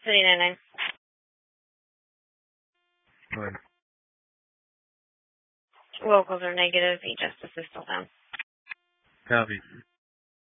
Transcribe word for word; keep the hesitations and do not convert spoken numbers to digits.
three nine nine. Right. Locals are negative. E-Justice is still down. Copy.